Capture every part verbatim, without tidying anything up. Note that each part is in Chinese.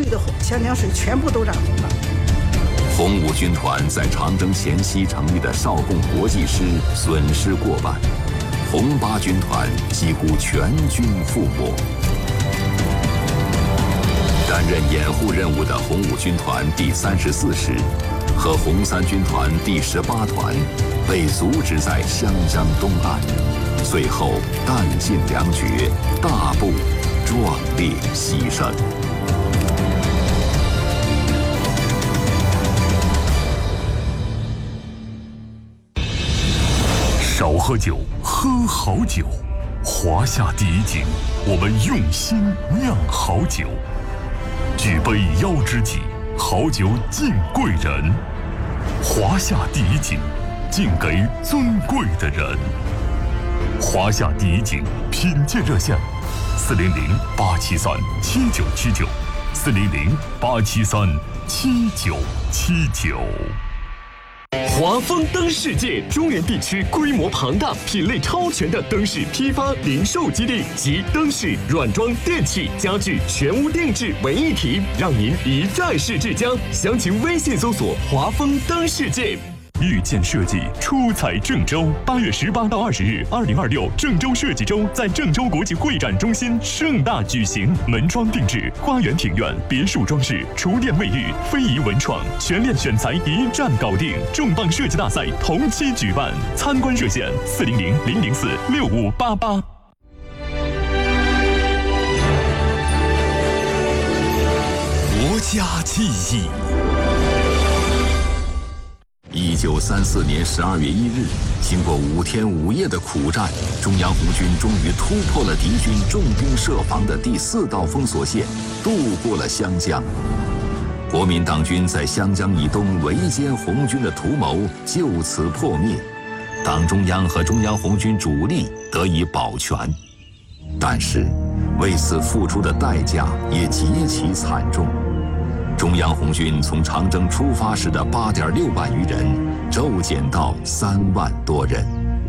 绿的湘江水全部都染红了。 红五军团在长征前夕成立的少共国际师损失过万，红八军团几乎全军覆没。担任掩护任务的红五军团第三十四师和红三军团第十八团被阻止在湘江东岸，最后弹尽粮绝，大部壮烈牺牲。 少喝酒，喝好酒。华夏第一景，我们用心酿好酒。举杯邀知己，好酒敬贵人。华夏第一景，敬给尊贵的人。华夏第一景品鉴热线：四零零八七三七九七九，四零零八七三七九七九。 华丰灯世界中原地区规模庞大、品类超全的灯饰批发零售基地，集灯饰、软装、电器、家具全屋定制为一体，让您一站式至江。详情微信搜索“华丰灯世界”。 遇见设计出彩郑州，八月十八到二十日，二零二六郑州设计周在郑州国际会展中心盛大举行，门窗定制、花园庭院、别墅装饰、厨电卫浴、非遗文创，全链选材一站搞定。重磅设计大赛同期举办，参观热线：四零零零零四六五八八。 国家记忆。一九三四年十二月一日，经过五天五夜的苦战，中央红军终于突破了敌军重兵设防的第四道封锁线，渡过了湘江。国民党军在湘江以东围歼红军的图谋就此破灭，党中央和中央红军主力得以保全。但是，为此付出的代价也极其惨重。中央红军从长征出发时的八点六万余人，骤减到三万多人。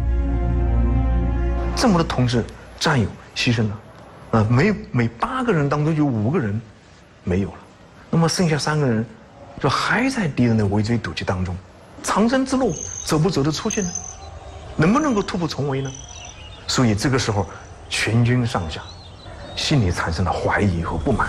这么多同志战友牺牲了，呃，每每八个人当中有五个人没有了，那么剩下三个人就还在敌人的围追堵截当中。长征之路走不走得出去呢？能不能够突破重围呢？所以这个时候，全军上下心里产生了怀疑和不满。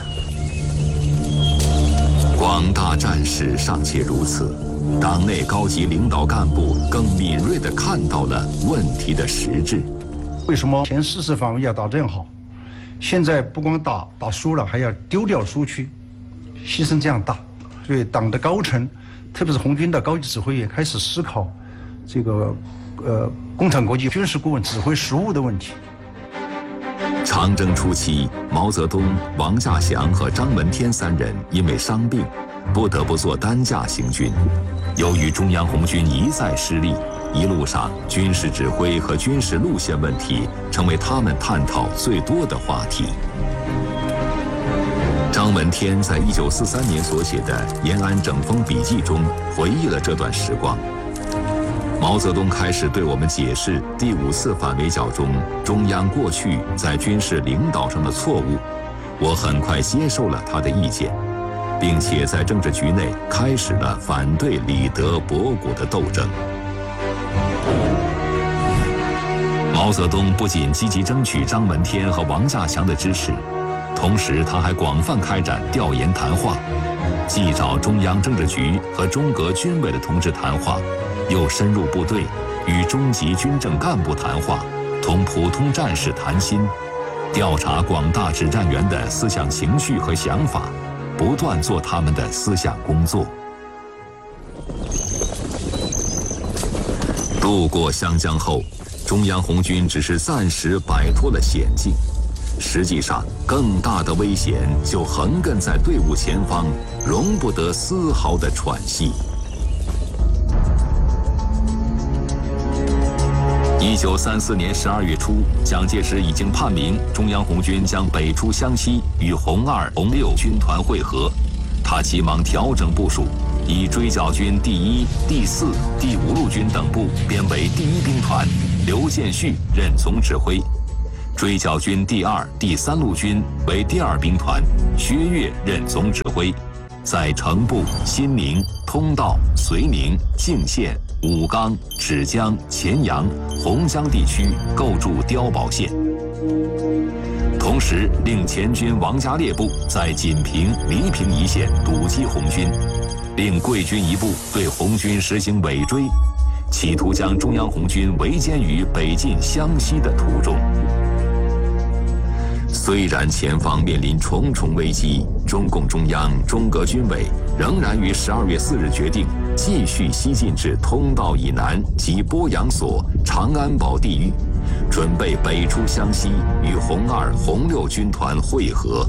广大战士尚且如此，党内高级领导干部更敏锐地看到了问题的实质。 为什么前四次反围要打这样好？现在不光打打输了，还要丢掉苏区，牺牲这样大，所以党的高层，特别是红军的高级指挥也开始思考这个呃共产国际军事顾问指挥实务的问题。 长征初期，毛泽东、王稼祥和张闻天三人因为伤病，不得不做担架行军。由于中央红军一再失利，一路上军事指挥和军事路线问题成为他们探讨最多的话题。张闻天在一九四三年所写的《延安整风笔记》中回忆了这段时光。毛泽东开始对我们解释第五次反围剿中中央过去在军事领导上的错误，我很快接受了他的意见，并且在政治局内开始了反对李德博古的斗争。毛泽东不仅积极争取张闻天和王稼祥的支持，同时他还广泛开展调研谈话，既找中央政治局和中革军委的同志谈话，又深入部队，与中级军政干部谈话，同普通战士谈心，调查广大指战员的思想情绪和想法，不断做他们的思想工作。渡过湘江后，中央红军只是暂时摆脱了险境，实际上更大的危险就横亘在队伍前方，容不得丝毫的喘息。一九三四年十二月初，蒋介石已经判明中央红军将北出湘西，与红二、红六军团会合。他急忙调整部署，以追剿军第一、第四、第五路军等部编为第一兵团，刘建绪任总指挥。 追剿军第二、第三路军为第二兵团，薛岳任总指挥，在城部、新宁、通道、遂宁、泾县、武冈、芷江、黔阳、洪江地区构筑碉堡线。同时，令前军王家烈部在锦屏、黎平一线堵击红军，令桂军一部对红军实行尾追，企图将中央红军围歼于北进湘西的途中。虽然前方面临重重危机，中共中央、中革军委仍然于十二月四日决定继续西进至通道以南及鄱阳所、长安堡地域，准备北出湘西，与红二、红六军团会合。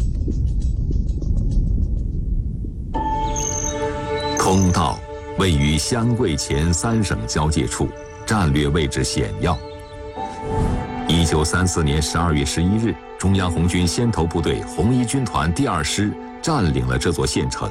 通道位于湘桂黔三省交界处，战略位置险要。一九三四年十二月十一日，中央红军先头部队红一军团第二师占领了这座县城。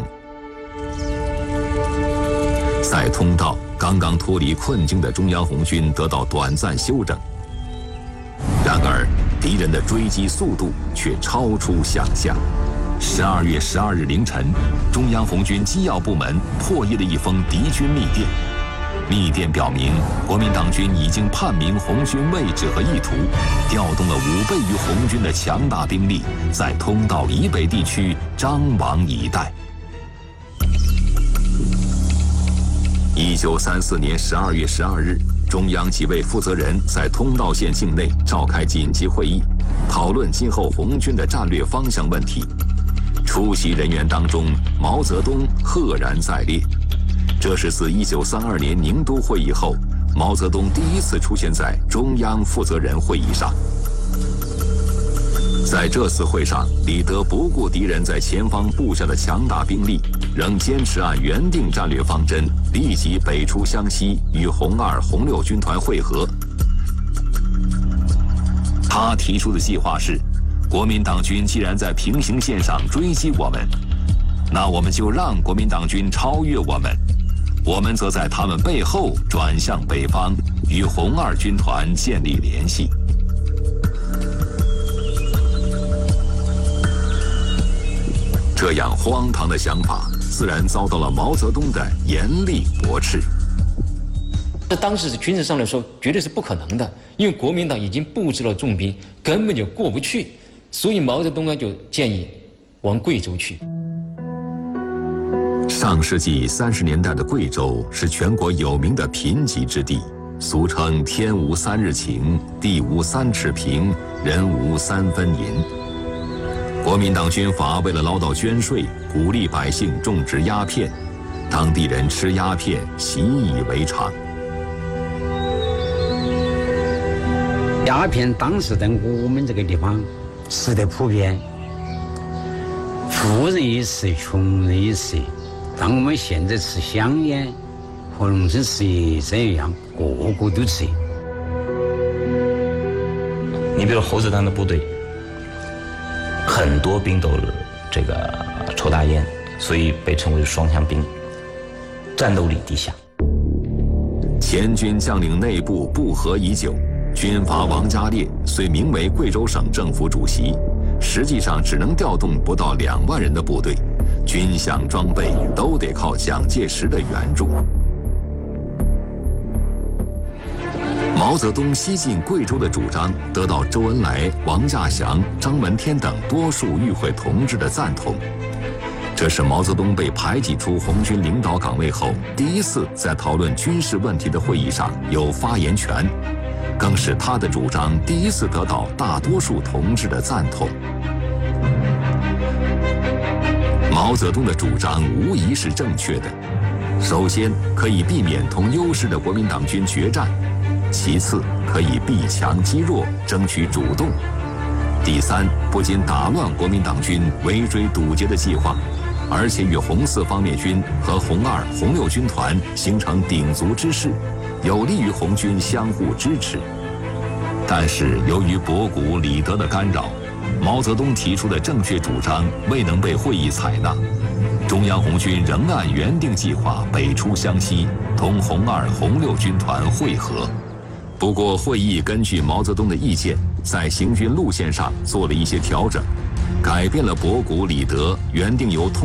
在通道刚刚脱离困境的中央红军得到短暂休整，然而敌人的追击速度却超出想象。十二月十二日凌晨，中央红军机要部门破译了一封敌军密电。密电表明，国民党军已经判明红军位置和意图，调动了五倍于红军的强大兵力，在通道以北地区张网以待。一九三四年十二月十二日，中央几位负责人在通道县境内召开紧急会议，讨论今后红军的战略方向问题。出席人员当中，毛泽东赫然在列。这是自一九三二年宁都会议后，毛泽东第一次出现在中央负责人会议上。在这次会上，李德不顾敌人在前方布下的强大兵力，仍坚持按原定战略方针，立即北出湘西，与红二、红六军团会合。他提出的计划是：国民党军既然在平行线上追击我们，那我们就让国民党军超越我们。我们则在他们背后转向北方，与红二军团建立联系。这样荒唐的想法，自然遭到了毛泽东的严厉驳斥。 这当时是军事上来说，绝对是不可能的，因为国民党已经布置了重兵，根本就过不去。所以毛泽东呢就建议往贵州去。 上世纪三十年代的贵州是全国有名的贫瘠之地，俗称天无三日晴，地无三尺平，人无三分银。国民党军阀为了捞到捐税，鼓励百姓种植鸦片，当地人吃鸦片习以为常。 鸦片当时在我们这个地方吃得普遍，富人也吃，穷人也吃。当我们现在吃香烟和农村吃这样，个个都吃。 你比如侯子丹的部队，很多兵都这个抽大烟，所以被称为双枪兵，战斗力低下。 前军将领内部不和已久，军阀王家烈虽名为贵州省政府主席，实际上只能调动不到两万人的部队，军饷装备都得靠蒋介石的援助。毛泽东西进贵州的主张得到周恩来、王稼祥、张闻天等多数与会同志的赞同。这是毛泽东被排挤出红军领导岗位后，第一次在讨论军事问题的会议上有发言权，更是他的主张第一次得到大多数同志的赞同。毛泽东的主张无疑是正确的，首先可以避免同优势的国民党军决战，其次可以避强击弱，争取主动，第三不仅打乱国民党军围追堵截的计划，而且与红四方面军和红二、红六军团形成鼎足之势，有利于红军相互支持。但是由于博古、李德的干扰，毛泽东提出的正确主张未能被会议采纳，中央红军仍按原定计划北出湘西，同红二、红六军团会合。不过会议根据毛泽东的意见， 在行军路线上做了一些调整，改变了博古里德原定由